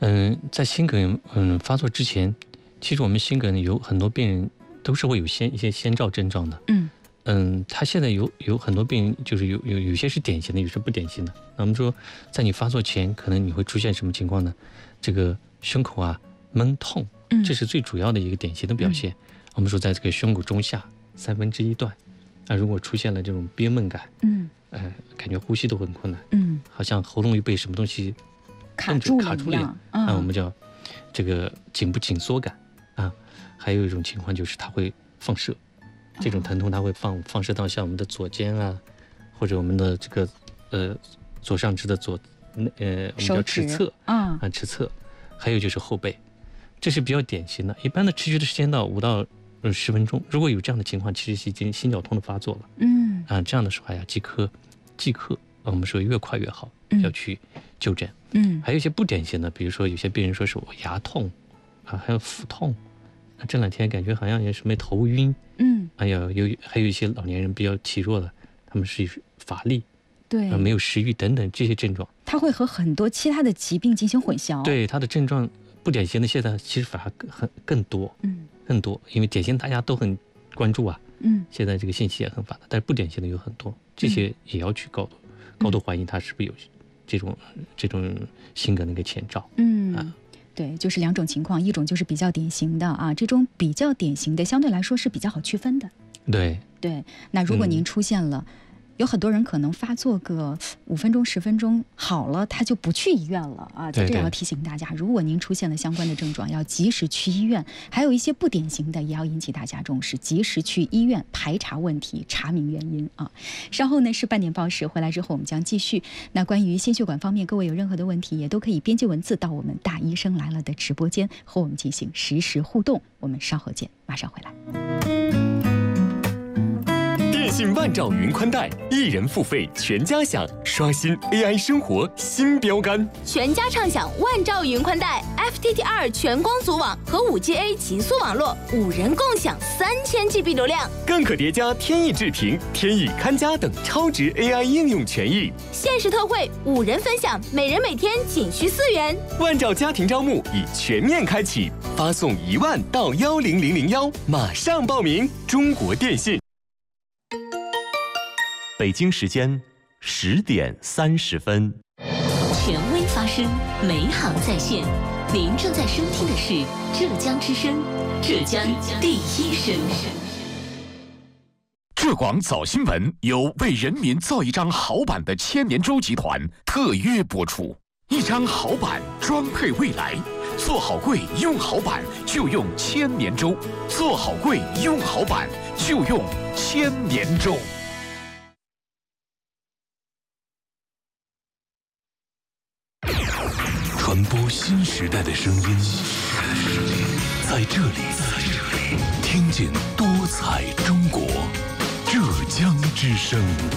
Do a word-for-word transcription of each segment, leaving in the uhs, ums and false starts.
嗯，在心梗嗯发作之前，其实我们心梗有很多病人都是会有先一些先兆症状的。 嗯嗯，他现在有有很多病人，就是有有有些是典型的，有些不典型的。那我们说，在你发作前，可能你会出现什么情况呢？这个胸口啊闷痛，这是最主要的一个典型的表现。嗯、我们说，在这个胸骨中下三分之一段，那如果出现了这种憋闷感， 嗯， 呃，感觉呼吸都很困难， 嗯， 好像喉咙又被什么东西卡住了卡住了， 啊、 嗯，我们叫这个颈部紧缩感啊。还有一种情况就是它会放射。这种疼痛它会放放射到像我们的左肩啊，或者我们的这个呃左上肢的左呃我们叫尺侧啊啊尺侧，还有就是后背，这是比较典型的。一般的持续的时间到五到十分钟，如果有这样的情况，其实已经心绞痛的发作了。 嗯啊，这样的时候呀，即刻即刻我们说越快越好，要去就诊。 嗯， 还有一些不典型的，比如说有些病人说是我牙痛啊，还有腹痛。这两天感觉好像也什么头晕， 嗯， 哎呀，有还有一些老年人比较体弱的，他们是乏力， 对， 没有食欲等等这些症状， 它会和很多其他的疾病进行混淆。 对，它的症状不典型的现在其实反而更很更多， 嗯， 更多，因为典型大家都很关注啊， 嗯， 现在这个信息也很发达，但是不典型的有很多，这些也要去高度、嗯、高度怀疑它是不是有这种这种心梗的一个前兆， 嗯啊。 对，就是两种情况，一种就是比较典型的啊，这种比较典型的相对来说是比较好区分的。 对对，那如果您出现了，嗯、有很多人可能发作个五分钟、十分钟好了，他就不去医院了啊。在这也要提醒大家，如果您出现了相关的症状，要及时去医院。还有一些不典型的，也要引起大家重视，及时去医院排查问题，查明原因啊。稍后呢是半点报时，回来之后我们将继续。那关于心血管方面，各位有任何的问题，也都可以编辑文字到我们大医生来了的直播间和我们进行实时互动。我们稍后见，马上回来。 电信万兆云宽带，一人付费全家享，刷新 A I 生活新标杆。 全家畅享万兆云宽带 F T T 二 全光组网和 五 G A 极速网络，五人共享三千 G B 流量， 更可叠加天翼智屏、天翼看家等超值 A I 应用权益。 限时特惠，五人分享，每人每天仅需四元。 万兆家庭招募已全面开启，发送一万到幺零零零幺，马上报名。中国电信。北京时间十点三十分， 权威发声，美好在线。您正在收听的是浙江之声，浙江第一声。 浙广早新闻由为人民造一张好版的千年舟集团特约播出。一张好版装配未来，做好柜用好版就用千年舟，做好柜用好版就用千年舟。传播新时代的声音，在这里，听见多彩中国，浙江之声。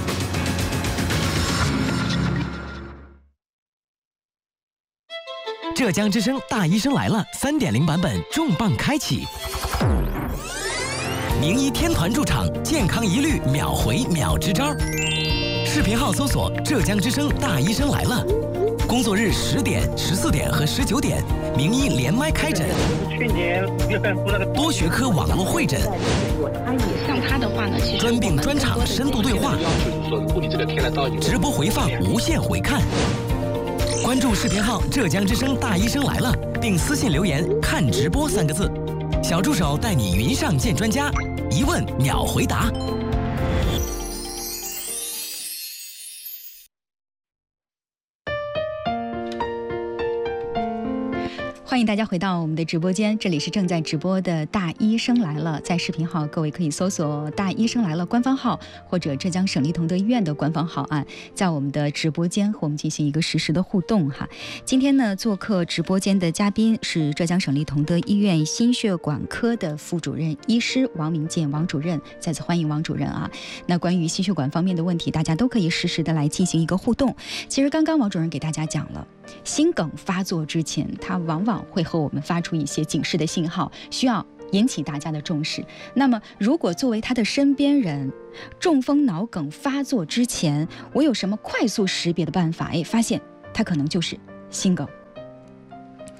浙江之声大医生来了 三点零 版本重磅开启，名医天团驻场，健康一律秒回秒支招。视频号搜索浙江之声大医生来了，工作日十点、十四点和十九点，名医连麦开诊。 去年五月份那个多学科网络会诊， 像他的话呢，其实专病专场深度对话，直播回放无限回看。关注视频号浙江之声大医生来了，并私信留言看直播三个字，小助手带你云上见专家，一问秒回答。 欢迎大家回到我们的直播间，这里是正在直播的大医生来了，在视频号各位可以搜索大医生来了官方号或者浙江省立同德医院的官方号啊，在我们的直播间和我们进行一个实时的互动哈。今天呢，做客直播间的嘉宾是浙江省立同德医院心血管科的副主任医师王明建王主任，再次欢迎王主任啊。那关于心血管方面的问题，大家都可以实时的来进行一个互动。其实刚刚王主任给大家讲了，心梗发作之前，它往往会和我们发出一些警示的信号，需要引起大家的重视。那么如果作为他的身边人，中风脑梗发作之前，我有什么快速识别的办法？哎，发现他可能就是心梗。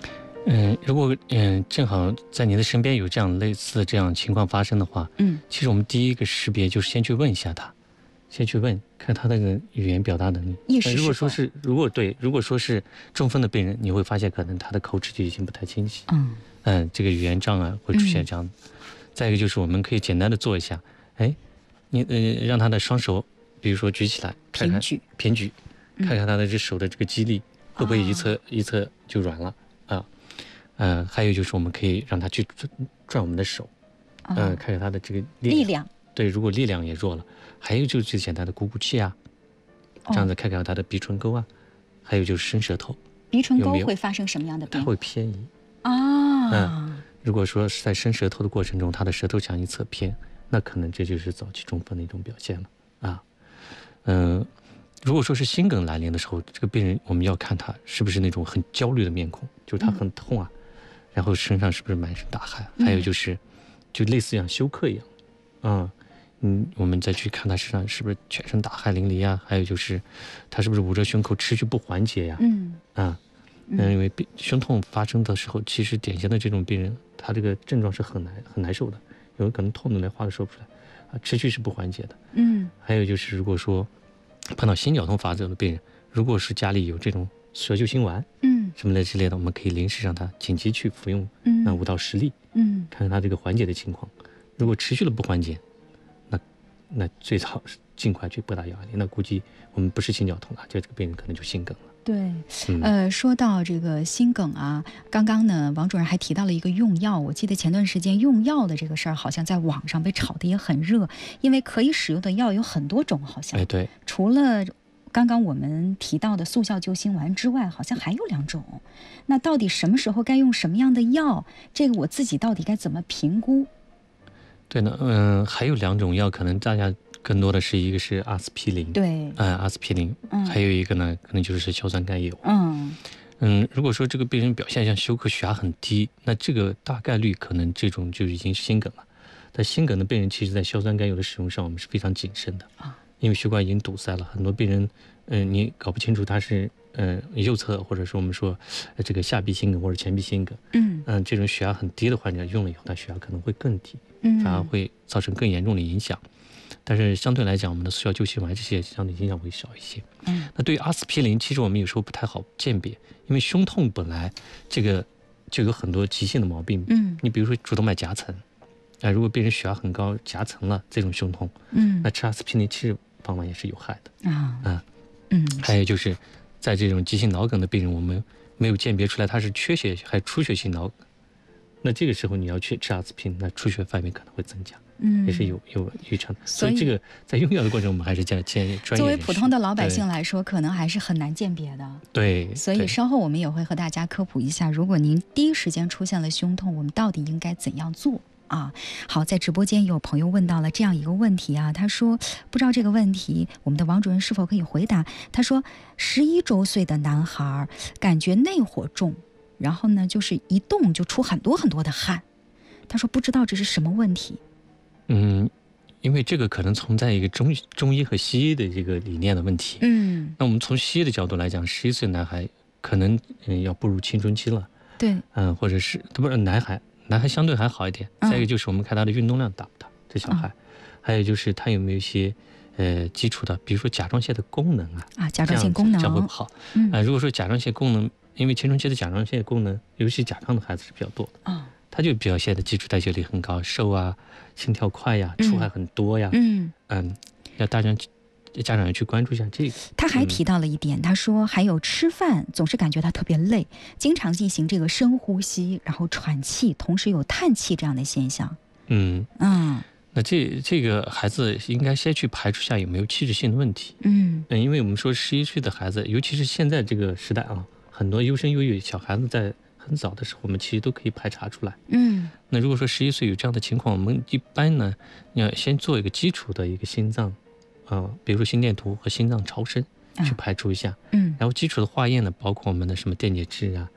嗯，如果嗯正好在您的身边有这样类似的这样情况发生的话， 嗯， 其实我们第一个识别就是先去问一下他，先去问看他那个语言表达能力。 意识是否如果说是如果对如果说是中风的病人，你会发现可能他的口齿就已经不太清晰， 嗯嗯，这个语言障碍会出现这样。嗯、再一个就是我们可以简单的做一下，哎，你呃让他的双手，比如说举起来，看看平举平举，看看他的这手的这个肌力、嗯、会不会一侧、哦、一侧就软了啊？呃，还有就是我们可以让他去转我们的手，嗯、呃，看看他的这个力量。 力量对，如果力量也弱了，还有就是最简单的鼓鼓气啊，这样子看看他的鼻唇沟啊，还有就是伸舌头。 鼻唇沟会发生什么样的变化？ 它会偏移啊。 嗯，如果说是在伸舌头的过程中，他的舌头向一侧偏，那可能这就是早期中风的一种表现了啊。嗯、呃，如果说是心梗来临的时候，这个病人我们要看他是不是那种很焦虑的面孔，就是他很痛啊。嗯，然后身上是不是满身大汗？还有就是，就类似像休克一样，啊、嗯，嗯，我们再去看他身上是不是全身大汗淋漓呀？还有就是，他是不是捂着胸口持续不缓解呀？嗯，啊，嗯，因为胸痛发生的时候，其实典型的这种病人，他这个症状是很难很难受的，有可能痛的连话都说不出来，啊，持续是不缓解的。嗯，还有就是，如果说碰到心绞痛发作的病人，如果是家里有这种蛇救心丸，嗯，什么的之类的，我们可以临时让他紧急去服用，嗯，那五到十粒，嗯，看看他这个缓解的情况。如果持续了不缓解，那那最好是尽快去拨打幺二零。那估计我们不是心绞痛了，就这个病人可能就心梗了。 对，嗯、呃，说到这个心梗啊，刚刚呢，王主任还提到了一个用药。我记得前段时间用药的这个事儿，好像在网上被炒得也很热，因为可以使用的药有很多种，好像。 哎，对， 除了刚刚我们提到的速效救心丸之外，好像还有两种。那到底什么时候该用什么样的药？这个我自己到底该怎么评估？ 对呢，嗯、呃，还有两种药，可能大家更多的是一个是阿司匹林， 对， 呃，阿司匹林，嗯，还有一个呢，可能就是硝酸甘油， 嗯嗯，如果说这个病人表现像休克、血压很低，那这个大概率可能这种就已经是心梗了。但心梗的病人，其实在硝酸甘油的使用上，我们是非常谨慎的啊。因为血管已经堵塞了，很多病人，嗯、呃，你搞不清楚他是，呃，右侧或者说我们说，呃、这个下壁心梗或者前壁心梗，嗯嗯、呃，这种血压很低的患者用了以后，他血压可能会更低，嗯，反而会造成更严重的影响。但是相对来讲，我们的速效救心丸这些相对影响会小一些。嗯，那对于阿司匹林，其实我们有时候不太好鉴别，因为胸痛本来这个就有很多急性的毛病，嗯，你比如说主动脉夹层，啊、呃，如果病人血压很高，夹层了这种胸痛，嗯，那吃阿司匹林其实往往也是有害的啊啊，嗯，还有就是在这种急性脑梗的病人，我们没有鉴别出来他是缺血还是出血性脑梗，那这个时候你要去吃阿司匹林，那出血范围可能会增加，嗯，也是有有预测的。所以这个在用药的过程，我们还是建建议专业。 作为普通的老百姓来说，可能还是很难鉴别的。 对， 所以稍后我们也会和大家科普一下，如果您第一时间出现了胸痛，我们到底应该怎样做？啊，好，在直播间有朋友问到了这样一个问题啊，他说不知道这个问题我们的王主任是否可以回答。他说十一周岁的男孩感觉内火重，然后呢就是一动就出很多很多的汗，他说不知道这是什么问题。 嗯，因为这个可能存在一个中中医和西医的这个理念的问题。嗯，那我们从西医的角度来讲，十一岁男孩可能嗯要步入青春期了， 对， 嗯、呃，或者是不是男孩。男孩相对还好一点，再一个就是我们看他的运动量大不大，这小孩，还有就是他有没有一些呃基础的，比如说甲状腺的功能啊， 啊，甲状腺功能这样会不好。嗯，啊、呃，如果说甲状腺功能，因为青春期的甲状腺功能，尤其甲状的孩子是比较多的，啊，他就表现的基础代谢率很高，瘦啊，心跳快呀，出汗很多呀，嗯嗯，要大家。家长要去关注一下这个。 他还提到了一点，嗯、他说还有吃饭总是感觉他特别累，经常进行这个深呼吸，然后喘气，同时有叹气这样的现象。嗯嗯， 那这这个孩子应该先去排除一下有没有器质性的问题。嗯嗯，因为我们说十一岁的孩子，尤其是现在这个时代啊，很多优生优育小孩子在很早的时候，我们其实都可以排查出来。嗯，那如果说十一岁有这样的情况，我们一般呢要先做一个基础的一个心脏。呃，比如说心电图和心脏超声去排除一下，嗯，然后基础的化验呢，包括我们的什么电解质啊，啊、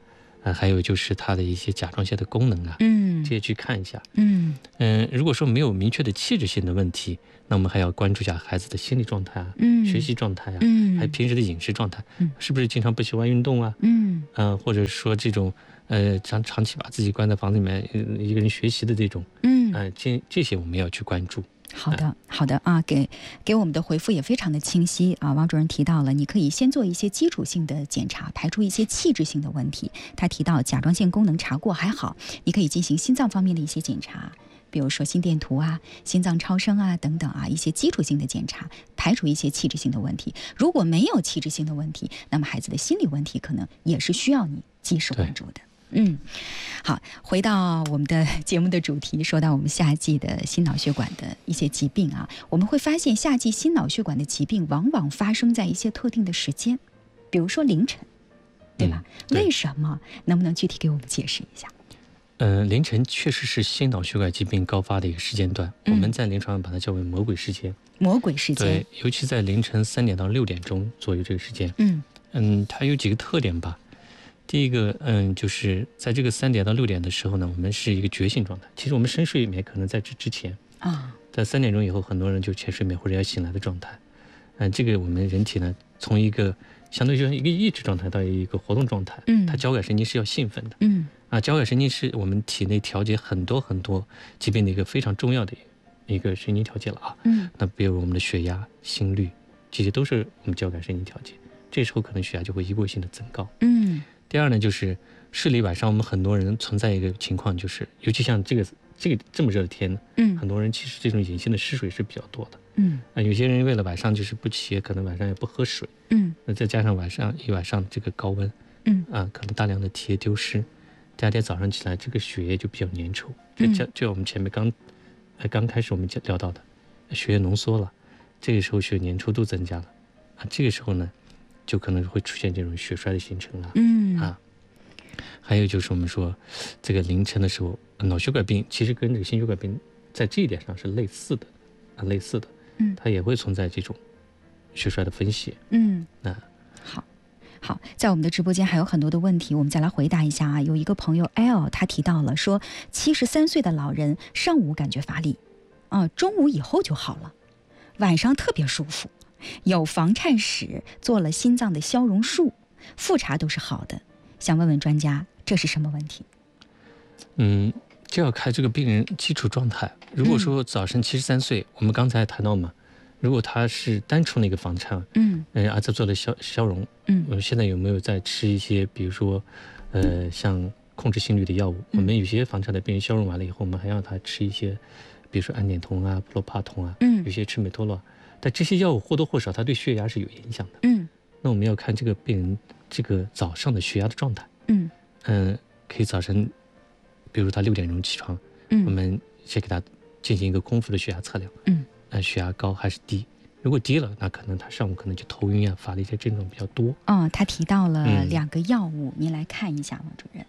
呃，还有就是它的一些甲状腺的功能啊， 嗯， 这些去看一下。 嗯嗯、呃，如果说没有明确的器质性的问题，那我们还要关注一下孩子的心理状态啊， 嗯， 学习状态啊， 嗯， 还有平时的饮食状态， 嗯， 是不是经常不喜欢运动啊？ 嗯， 呃，或者说这种呃长长期把自己关在房子里面、呃、一个人学习的这种， 嗯， 呃，这这些我们要去关注。 好的，好的啊，给给我们的回复也非常的清晰啊。王主任提到了，你可以先做一些基础性的检查，排除一些器质性的问题。他提到甲状腺功能查过还好，你可以进行心脏方面的一些检查，比如说心电图啊、心脏超声啊等等啊，一些基础性的检查，排除一些器质性的问题。如果没有器质性的问题，那么孩子的心理问题可能也是需要你及时关注的。嗯，好，回到我们的节目的主题，说到我们夏季的心脑血管的一些疾病啊，我们会发现夏季心脑血管的疾病往往发生在一些特定的时间，比如说凌晨，对吧？ 嗯、对为什么？能不能具体给我们解释一下？ 呃，凌晨确实是心脑血管疾病高发的一个时间段， 嗯、 我们在临床上把它叫为魔鬼时间。 魔鬼时间， 对，尤其在凌晨三点到六点钟左右这个时间。 嗯嗯，它有几个特点吧。第一个，嗯，就是在这个三点到六点的时候呢，我们是一个觉醒状态。其实我们深睡眠可能在这之前啊， 在三点钟以后，很多人就浅睡眠或者要醒来的状态。嗯，这个我们人体呢，从一个相对于一个抑制状态到一个活动状态， 嗯， 它交感神经是要兴奋的， 嗯， 啊，交感神经是我们体内调节很多很多疾病的一个非常重要的一个神经调节了啊。 嗯， 那比如我们的血压、心率，这些都是我们交感神经调节。这时候可能血压就会一过性的增高。 嗯。 第二呢，就是睡了一晚上，我们很多人存在一个情况，就是尤其像这个这个这么热的天， 嗯， 很多人其实这种隐性的失水是比较多的， 嗯， 啊，有些人为了晚上就是不起夜，可能晚上也不喝水， 嗯， 那再加上晚上一晚上这个高温， 嗯， 啊，可能大量的体液丢失，第二天早上起来，这个血液就比较粘稠，就就就我们前面刚，呃刚开始我们聊到的，血液浓缩了，这个时候血粘稠度增加了，啊，这个时候呢，就可能会出现这种血栓的形成了， 嗯， 啊。还有就是我们说，这个凌晨的时候，脑血管病其实跟这个心血管病在这一点上是类似的，啊，类似的， 嗯， 它也会存在这种血栓的分血， 嗯， 那好，好，在我们的直播间还有很多的问题，我们再来回答一下啊。有一个朋友 L 他提到了说，七十三岁的老人上午感觉乏力，啊，中午以后就好了，晚上特别舒服，有房颤史，做了心脏的消融术，复查都是好的。想问问专家，这是什么问题？ 嗯，这要看这个病人基础状态。如果说早晨七十三岁，我们刚才谈到嘛，如果他是单纯的一个房颤， 嗯， 呃，而且做了消消融， 嗯， 我们现在有没有在吃一些，比如说，呃，像控制心率的药物？ 嗯、 我们有些房颤的病人消融完了以后，我们还让他吃一些，比如说氨碘酮啊、普洛帕酮啊， 嗯， 有些吃美托洛，但这些药物或多或少它对血压是有影响的， 嗯， 那我们要看这个病人这个早上的血压的状态， 嗯嗯、呃，可以早晨，比如他六点钟起床， 嗯， 我们先给他进行一个空腹的血压测量， 嗯， 呃，血压高还是低？如果低了，那可能他上午可能就头晕啊、乏力这些症状比较多。 哦，他提到了两个药物，嗯、您来看一下，王主任。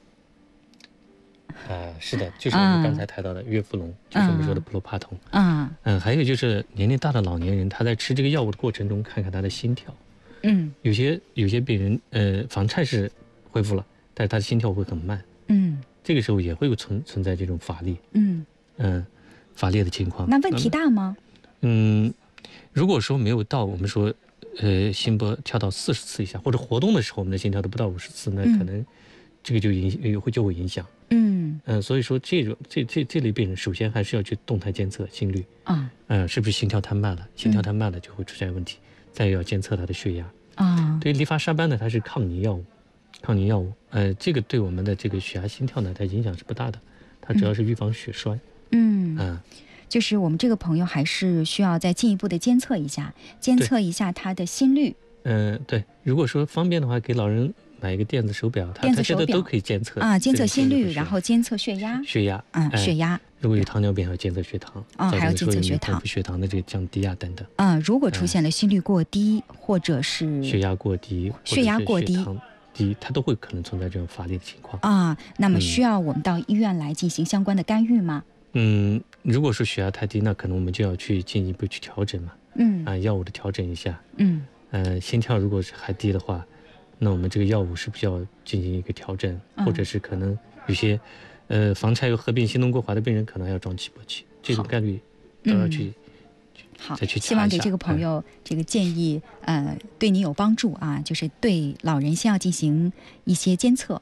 呃，是的，就是我们刚才谈到的约夫龙，嗯、就是我们说的普洛帕酮。 嗯嗯，还有就是年龄大的老年人，他在吃这个药物的过程中，看看他的心跳。 嗯， 有些有些病人，呃，房颤是恢复了，但是他的心跳会很慢。 嗯， 这个时候也会存存在这种乏力。 嗯嗯、呃，乏力的情况。 那问题大吗？ 嗯，如果说没有到我们说，呃，心波跳到四十次以下，或者活动的时候我们的心跳都不到五十次，那可能这个就影会就会影响。 嗯嗯、呃，所以说这种这这这类病人，首先还是要去动态监测心率啊， 嗯、呃，是不是心跳太慢了？心跳太慢了就会出现问题。嗯、再要监测他的血压啊。 对，利伐沙班呢，它是抗凝药物，抗凝药物，呃，这个对我们的这个血压、心跳呢，它影响是不大的，它主要是预防血栓。 嗯嗯。 就是我们这个朋友还是需要再进一步的监测一下，监测一下他的心率。 嗯、呃，对。如果说方便的话，给老人买一个电子手表，它它现在都可以监测啊，监测心率，然后监测血压。 血压， 嗯， 哎、 血压。 如果有糖尿病，还要监测血糖。 啊、哦，还要监测血糖。 血糖的这个降低啊，等等。 啊、嗯，如果出现了心率过低，嗯、或者是血压过低， 血压过低。 低，它都会可能存在这种乏力的情况啊。那么需要我们到医院来进行相关的干预吗？ 嗯，如果说血压太低，那可能我们就要去进一步去调整嘛。 嗯， 啊，药物的调整一下。 嗯， 呃，心跳如果是还低的话， 那我们这个药物是不是要进行一个调整， 嗯、 或者是可能有些呃房拆有合并心动过滑的病人可能还要装起搏器，这种概率都要去。嗯好，希望给这个朋友这个建议，呃，对你有帮助啊。就是对老人先要进行一些监测，